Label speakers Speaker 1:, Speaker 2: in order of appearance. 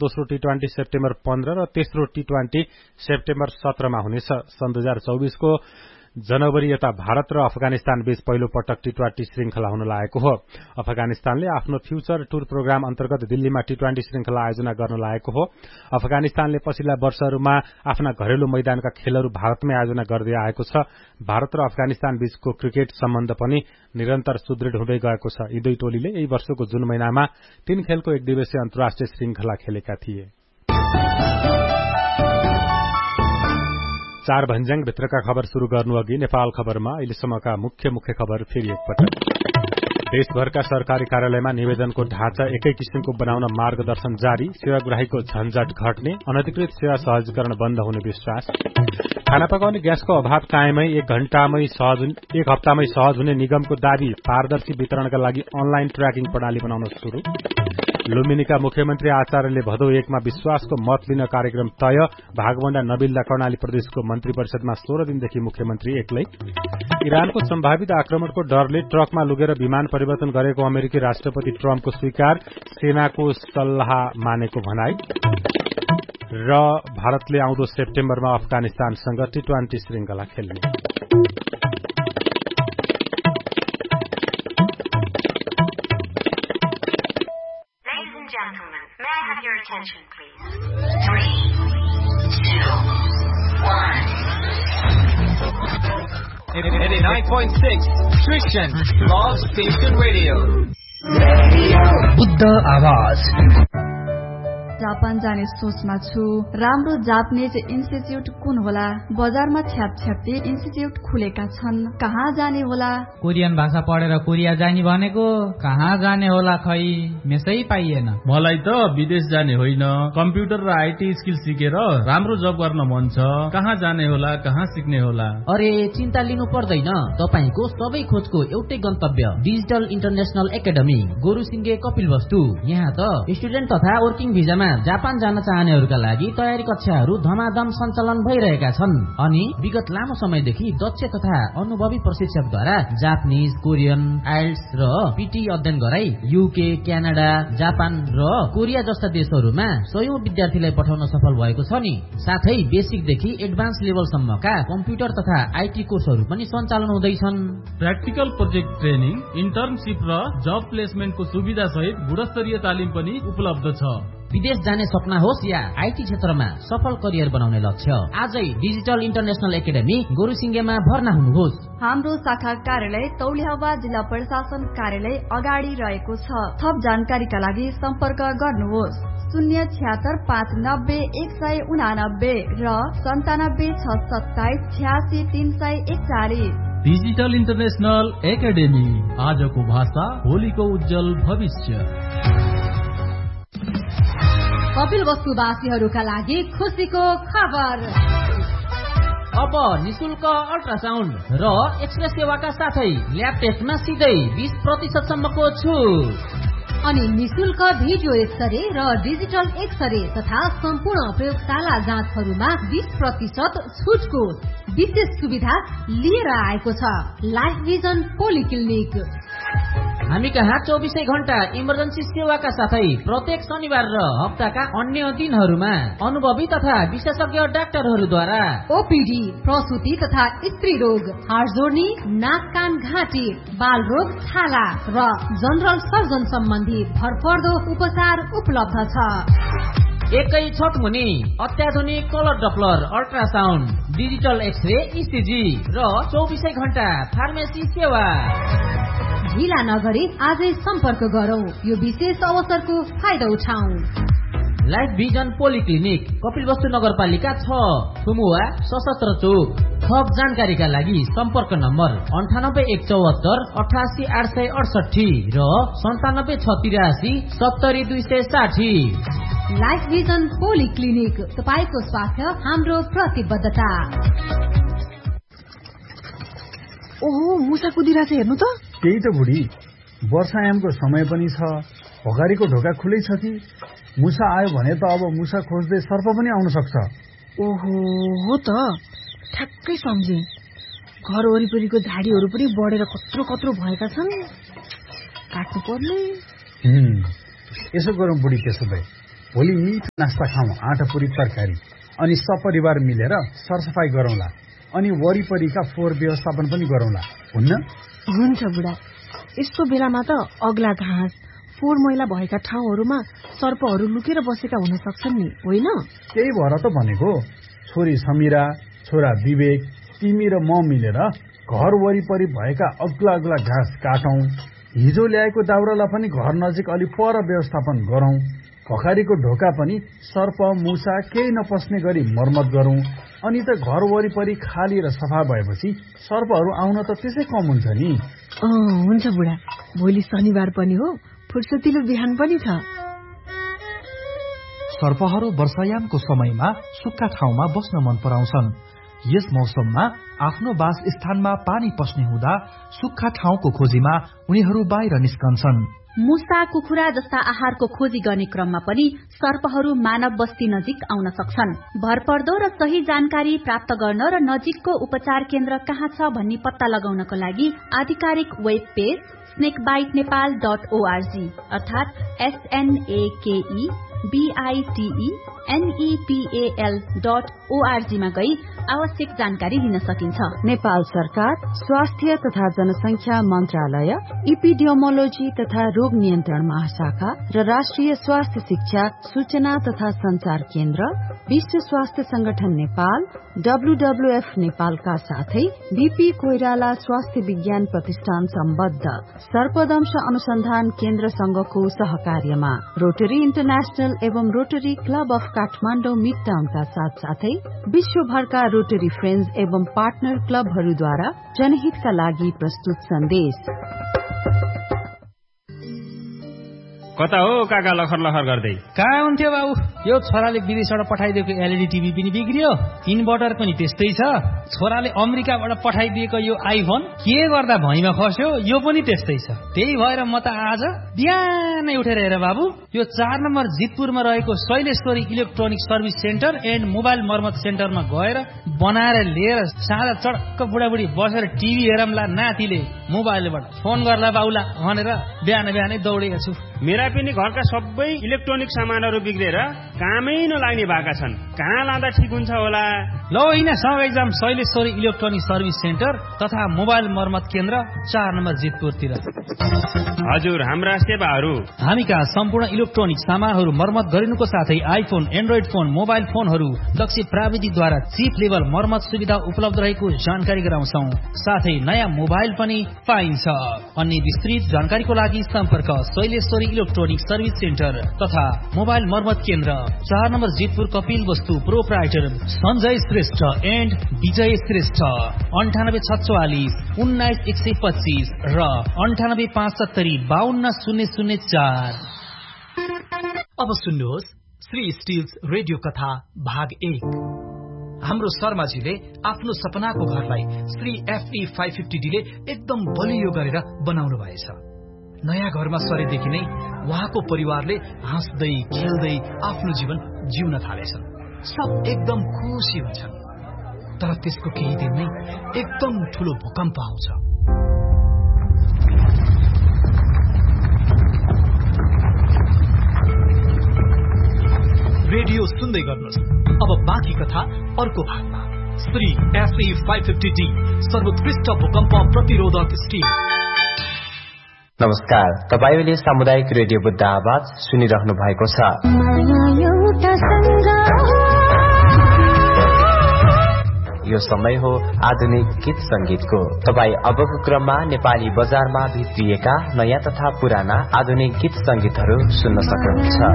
Speaker 1: दोस्रो टी20 सेप्टेम्बर 15 र तेस्रो टी20 सेप्टेम्बर 17 मा हुनेछ। सन् 2024 को जनवरी यता भारत र अफगानिस्तान बीच पहिलो पटक टी20 श्रृंखला हुन लागेको हो। अफगानिस्तानले आफ्नो फ्यूचर टूर प्रोग्राम अन्तर्गत दिल्लीमा टी20 श्रृंखला आयोजना गर्न लागेको हो। अफगानिस्तानले पछिल्ला वर्षहरूमा आफ्ना घरेलु मैदानका खेलहरू भारतमै आयोजना गर्दै आएको छ। भारत र अफगानिस्तान बीचको क्रिकेट सम्बन्ध पनि निरन्तर सुदृढ हुँदै गएको छ। यी दुई टोलीले यही वर्षको जुन महिनामा 3 खेलको एक दिवसीय अन्तर्राष्ट्रिय श्रृंखला खेलेका थिए। 4 भन्ज्याङ भित्रका खबर शुरू गर्नु अघि नेपाल खबरमा अहिलेसम्मका मुख्य खबर फेरि एकपटक। देशभरका सरकारी कार्यालयमा निवेदनको ढाँचा एकै किसिमको बनाउन मार्गदर्शन जारी, सेवाग्राहीको झन्झट घट्ने, अनधिकृत सेवा सहजीकरण बन्द हुने विश्वास। खाना पकाउने ग्यासको अभाव कायमै, एक हप्तामै सहज हुने निगमको दावी, पारदर्शी वितरणका लागि अनलाइन ट्र्याकिङ प्रणाली बनाउन शुरू। लुम्बिनीका मुख्यमन्त्री आचार्यले भदौ 1 मा विश्वासको मत लिन कार्यक्रम तय, भागवण्डा नबिल्दा कर्णाली प्रदेशको मन्त्री परिषदमा 16 दिनदेखि मुख्यमन्त्री एक्लै। इरानको सम्भावित आक्रमणको डरले ट्रकमा लुगेर विमान परिवर्तन गरेको अमेरिकी राष्ट्रपति ट्रम्पको स्वीकार, सेनाको सल्लाह मानेको भनाई। र भारतले आउँदो सेप्टेम्बरमा अफगानिस्तानसँग टी20 श्रृंखला खेल्ने।
Speaker 2: Attention, please. 3, 2, 1. 89.6 Christian Love Station Radio.
Speaker 3: Buddha आवाज।
Speaker 4: जापान जाने सोचमा छु। राम्रो जापानिज इन्स्टिट्युट कुन होला? बजारमा छ्यापछ्याप्ती इन्स्टिट्युट खुलेका छन्, कहाँ जाने होला?
Speaker 5: कोरियन भाषा पढेर कोरिया जाने भनेको कहाँ जाने होला खै, मेसै पाइएन।
Speaker 6: मलाई त विदेश जाने होइन, कम्प्युटर र आईटी स्किल सिकेर राम्रो जब गर्न मन छ। कहाँ जाने होला, कहाँ सिक्ने होला?
Speaker 7: अरे चिन्ता लिनु पर्दैन, तपाईको सबै खोजको एउटै गन्तव्य डिजिटल इन्टरनेशनल एकाडेमी गोरुसिंगे कपिलवस्तु। यहाँ त स्टुडेन्ट तथा वर्किङ भिजामा जापान जान चाहनेहरूका लागि तयारी कक्षाहरू धमाधम सञ्चालन भइरहेका छन् अनि विगत लामो समयदेखि दक्ष तथा अनुभवी प्रशिक्षकद्वारा जापानिज, कोरियन, आइल्ट्स र पीटी अध्ययन गराई युके, क्यानाडा, जापान र कोरिया जस्ता देशहरूमा सयौं विद्यार्थीलाई पठाउन सफल भएको छ नि। साथै बेसिकदेखि एडभान्स लेभलसम्मका कम्प्युटर तथा आईटी कोर्सहरू पनि सञ्चालन हुँदैछन्।
Speaker 6: प्र्याक्टिकल प्रोजेक्ट ट्रेनिङ, इन्टर्नशिप र जब प्लेसमेन्टको सुविधा सहित गुणस्तरीय तालिम पनि उपलब्ध छ।
Speaker 7: विदेश जाने सपना होस् या आईटी क्षेत्रमा सफल करियर बनाउने लक्ष्य, आजै डिजिटल इन्टरनेशनल एकाडेमी गोरुसिंगेमा भर्ना हुनुहोस्।
Speaker 4: हाम्रो शाखा कार्यालय तौलिहावा जिल्ला प्रशासन कार्यालय अगाडि रहेको छ। थप जानकारीका लागि सम्पर्क गर्नुहोस् 076590189 र 9762786341।
Speaker 6: डिजिटल इन्टरनेशनल एकाडेमी, आजको भाषा भोलिको उज्जवल भविष्य।
Speaker 8: कपिल वस्तुवासीहरूका लागि खुसीको खबर।
Speaker 7: अब निशुल्क अल्ट्रासाउन्ड र एक्सरे सेवाका साथै ल्याब टेस्टमा सिधै 20% सम्मको छुट
Speaker 8: अनि निशुल्क भिडियो एक्सरे र डिजिटल एक्सरे तथा सम्पूर्ण प्रयोगशाला जाँचहरूमा 20% छुटको विशेष सुविधा लिएर आएको छ लाइफ भिजन पोलिक्लिनिक।
Speaker 7: हामी कहाँ 24 घण्टा इमर्जेन्सी सेवाका साथै प्रत्येक शनिबार र हप्ताका अन्य दिनहरूमा अनुभवी तथा विशेषज्ञ डाक्टरहरूद्वारा
Speaker 8: ओपीडी, प्रसुति तथा स्त्री रोग, हाड जोड्नी, नाक कान घाँटी, बाल रोग, छाला र जनरल सर्जन सम्बन्धी भरपर्दो उपचार उपलब्ध छ।
Speaker 7: एकै छत मुनि अत्याधुनिक colour Doppler ultrasound, digital x-ray, ECG र 24 घण्टा फार्मेसी सेवा।
Speaker 8: ढिला नगरी आजै सम्पर्क गरौं, यो विशेष अवसरको फाइदा उठाउँ।
Speaker 7: लाइफ भिजन पोलिक्लिनिक, कपिलवस्तु नगरपालिका 6, थुमुवा, सशस्त्र चोक। थप जानकारीका लागि सम्पर्क नम्बर 9817488868 र 9763870260।
Speaker 8: लाइफ भिजन पोलिक्लिनिक, तपाईको स्वास्थ्य हाम्रो प्रतिबद्धता।
Speaker 9: ओहो, मुसा कुदिरहेछ हेर्नु त।
Speaker 10: त्यही त बुढी, वर्षायामको समय पनि छ, भगारीको ढोका खुलै छ कि मुसा आयो भने त अब मुसा खोज्दै सर्प पनि आउन सक्छ।
Speaker 9: ओहो, हो त, ठ्याक्कै सम्झे। घर वरिपरिको झाडीहरू पनि बढेर कत्रो कत्रो भएका छन्, काट्नु पर्ने।
Speaker 10: यसो गरौँ बुढी, त्यसो भए भोलि मिठो नास्ता खाउँ, आँटा पुरी तरकारी, अनि सपरिवार मिलेर सरसफाई गरौँला, अनि वरिपरिका फोहोर व्यवस्थापन पनि गरौँला, हुन्न?
Speaker 9: हुन्छ बुढा। यस्तो बेलामा त अग्ला घाँस, फोहोर मैला भएका ठाउँहरूमा सर्पहरू लुकेर बसेका हुन सक्छन् नि, होइन?
Speaker 10: त्यही भएर त भनेको, छोरी समीरा, छोरा विवेक, तिमी र म मिलेर घर वरिपरि भएका अग्ला अग्ला घाँस काटौं, हिजो ल्याएको दाउरालाई पनि घर नजिक अलि पर व्यवस्थापन गरौं, भखारीको ढोका पनि सर्प मुसा केही नपस्ने गरी मर्मत गरौं, अनि त घर वरिपरि खाली र सफा भएपछि सर्पहरू आउन त त्यसै कम हुन्छ नि।
Speaker 9: हुन्छ बुढा, भोलि शनिबार पनि हो, फुर्सदिलो बिहान पनि छ।
Speaker 3: सर्पहरू वर्षायामको समयमा सुक्खा ठाउँमा बस्न मन पराउँछन्। यस मौसममा आफ्नो वास स्थानमा पानी पस्ने हुँदा सुक्खा ठाउँको खोजीमा उनीहरू बाहिर निस्कन्छन्।
Speaker 11: मुसा, कुखुरा जस्ता आहारको खोजी गर्ने क्रममा पनि सर्पहरू मानव बस्ती नजिक आउन सक्छन्। भरपर्दो र सही जानकारी प्राप्त गर्न र नजिकको उपचार केन्द्र कहाँ छ भन्ने पत्ता लगाउनको लागि आधिकारिक वेब पेज snakebitenepal.org अर्थात SNAKEBITENEPAL.org मा गई आवश्यक जानकारी लिन सकिन्छ।
Speaker 12: नेपाल सरकार स्वास्थ्य तथा जनसंख्या मन्त्रालय, इपिडियोमोलोजी तथा रोग नियन्त्रण महाशाखा र राष्ट्रिय स्वास्थ्य शिक्षा सूचना तथा संचार केन्द्र, विश्व स्वास्थ्य संगठन नेपाल, WWF नेपालका साथै बीपी कोइराला स्वास्थ्य विज्ञान प्रतिष्ठान सम्बद्ध सर्पदंश अनुसन्धान केन्द्र संघको सहकार्यमा रोटरी इन्टरनेशनल एवं रोटरी क्लब अफ काठमाडौँ मिडटाउनका साथसाथै विश्वभरका रोटरी फ्रेन्ड्स एवं पार्टनर क्लबहरूद्वारा जनहितका लागि प्रस्तुत सन्देश।
Speaker 13: कता हो काका लखर लखर गर्दै?
Speaker 14: कहाँ हुन्थ्यो बाबु, यो छोराले विदेशबाट पठाइदिएको एलईडी टिभी पनि बिग्रियो, इन्भर्टर पनि त्यस्तै छ, छोराले अमेरिकाबाट पठाइदिएको यो आइफोन के गर्दा भैँमा खस्यो, यो पनि त्यस्तै छ। त्यही भएर म त आज बिहानै उठेर हेर बाबु, यो 4 नम्बर जितपुरमा रहेको Shaileshwari electronic service centre and mobile मर्मत सेन्टरमा गएर बनाएर लिएर साँझ चडक्क बुढाबुढी बसेर टिभी हेरौँला, नातिले मोबाइलबाट फोन गर्ला बाउला भनेर बिहान बिहानै दौडेको छु।
Speaker 13: मेरा पनि घरका सबै इलेक्ट्रोनिक सामानहरू बिग्रेर कामै नलाग्ने भएका छन्, कहाँ लाँदा ठिक हुन्छ होला?
Speaker 14: ल होइन, सँगै जाम शैलेश्वरी इलेक्ट्रोनिक सर्भिस सेन्टर तथा मोबाइल मर्मत केन्द्र 4 नम्बर जितपुरतिर।
Speaker 13: हजुर, हाम्रा सेवाहरू
Speaker 14: हामी कहाँ सम्पूर्ण इलेक्ट्रोनिक सामानहरू मर्मत गरिनुको साथै आइफोन, एन्ड्रोइड फोन, मोबाइल फोनहरू दक्ष प्राविधिकद्वारा चिप लेभल मर्मत सुविधा उपलब्ध रहेको जानकारी गराउँछौं। साथै नयाँ मोबाइल पनि पाइन्छ। अन्य विस्तृत जानकारीको लागि सम्पर्क शैलेश्वरी इलेक्ट्रोनिक सर्भिस सेन्टर तथा मोबाइल मर्मत केन्द्र 4 नम्बर जितपुर कपिल वस्तु प्रोप्राइटर सञ्जय श्रेष्ठ एन्ड विजय श्रेष्ठ 9846 19125 र 9857520004।
Speaker 3: अब सुन्नुहोस् श्री स्टिल्स रेडियो कथा भाग 1। हाम्रो शर्माजीले आफ्नो सपनाको घरलाई श्री FE 550D ले एकदम बलियो गरेर बनाउनु भएछ। नयाँ घरमा सरेदेखि नै उहाँको परिवारले हाँस्दै खेल्दै आफ्नो जीवन जिउन थालेछन्। सब एकदम खुसी हुन्छन्। तर त्यसको केही दिन नै एकदम ठूलो भूकम्प आउँछ। रेडियो सुन्दै गर्नुहोस्। अब बाँकी कथा अर्को भागमा। श्री FE 550D सर्वोत्कृष्ट भूकम्प प्रतिरोधक स्टिल।
Speaker 15: नमस्कार, तपाईले सामुदायिक रेडियो बुद्ध आवाज सुनिरहनु भएको छ। यो समय हो आधुनिक गीत संगीतको। तपाई अबको क्रममा नेपाली बजारमा भित्रिएका नयाँ तथा पुराना आधुनिक गीत संगीतहरू सुन्न सक्नुहुन्छ।